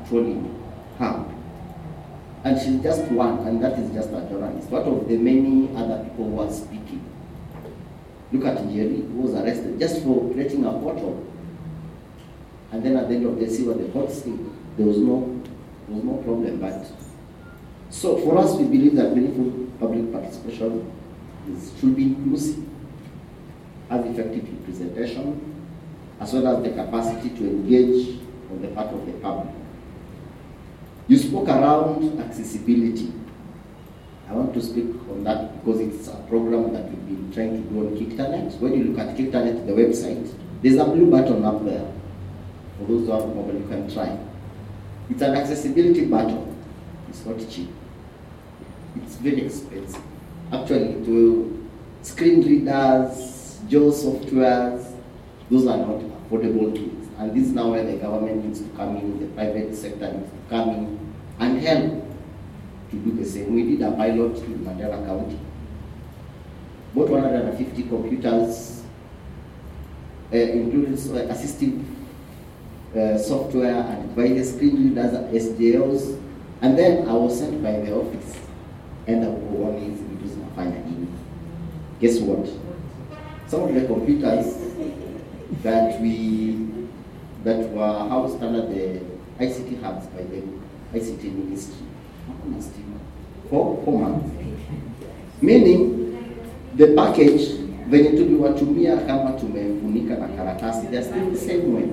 trolling her. And she's just one, and that is just a journalist. What of the many other people who are speaking? Look at Jerry, who was arrested just for creating a portal. And then at the end of the day, see what the court said. There was no problem. But so for us, we believe that meaningful public participation should be inclusive, have effective representation, as well as the capacity to engage on the part of the public. You spoke around accessibility. I want to speak on that because it's a program that we've been trying to do on KICTANET. When you look at KICTANET, the website, there's a blue button up there. For those who have a mobile, you can try. It's an accessibility button. It's not cheap. It's very expensive. Actually, to screen readers, JAWS softwares, those are not affordable things. And this is now where the government needs to come in, the private sector needs to come in and help to do the same. We did a pilot in Mandera County. Bought 150 computers, including assistive software and devices, screen readers, SJLs, and then I was sent by the office and the one is using a final email. Guess what? Some of the computers that were housed under the ICT hubs by the ICT ministry for 4 months. Meaning the package venye tuliwatumia kama tumefunika na karatasi, they're still the same way.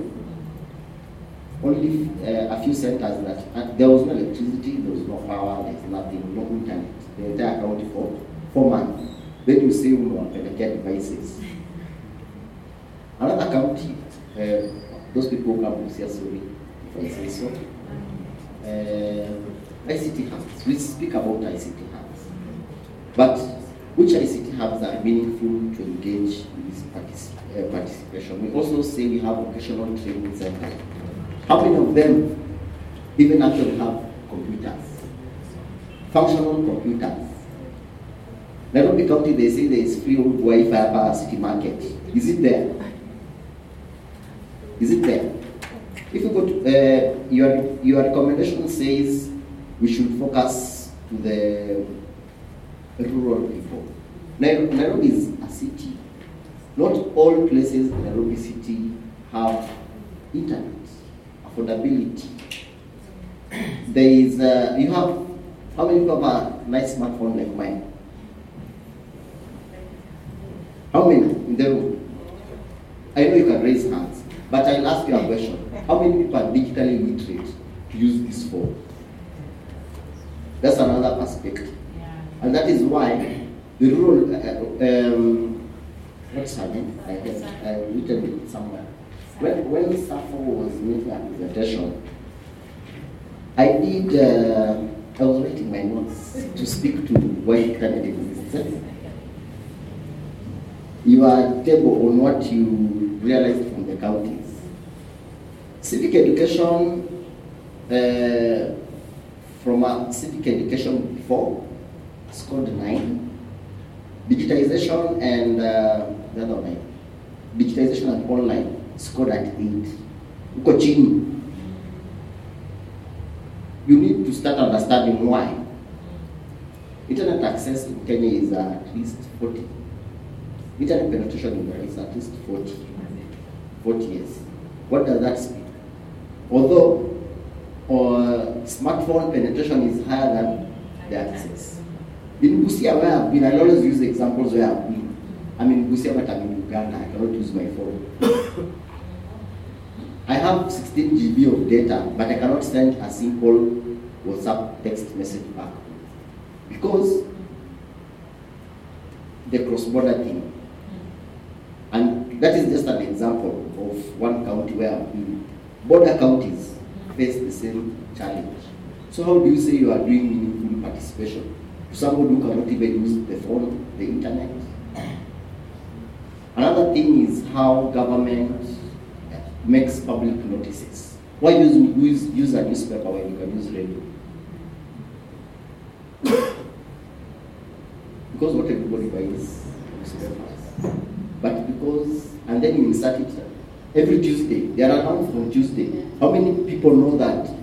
Only a few centers that there was no electricity, there was no power, there's nothing, no internet. The entire county for 4 months. Then you say unawapelekea devices. Another county, those people who come to see us, sorry, if I say so. ICT hubs. We speak about ICT hubs. But which ICT hubs are meaningful to engage in this participation? We also say we have vocational training centers. How many of them even actually have computers? Functional computers. Nairobi County, they say there is free Wi-Fi per city market. Is it there? Is it there? If you go to, your recommendation says we should focus to the rural people. Nairobi is a city. Not all places in Nairobi city have internet, affordability. There is, you have, how many people have a nice smartphone like mine? How many in the room? I know you can raise hands, but I'll ask you a question. How many people are digitally literate to use this phone? That's another perspective. Yeah. And that is why the rural, what's her name? I written it somewhere. When Safo was making a presentation, I was writing my notes to speak to why Canada exists. You are table on what you realized from the counties. Civic education, from a civic education before, scored 9. Digitization and the other 9. Digitization and online scored at 8. Uko chini. You need to start understanding why. Internet access in Kenya is at least 40. Internet penetration in Kenya is at least 40 years. What does that speak? Although smartphone penetration is higher than the access. In Busia where I've been, I always use examples where I've been. I'm in Busia but I'm in Uganda, I cannot use my phone. I have 16 GB of data, but I cannot send a simple WhatsApp text message back. Because the cross-border thing. And that is just an example of one county where I've been. Border counties face the same challenge. So how do you say you are doing meaningful participation to somebody who cannot even use the phone, the internet? Another thing is how government makes public notices. Why use a newspaper when you can use radio? Because what everybody buys newspapers. But because, and then you insert it every Tuesday. They are announced on Tuesday. How many people know that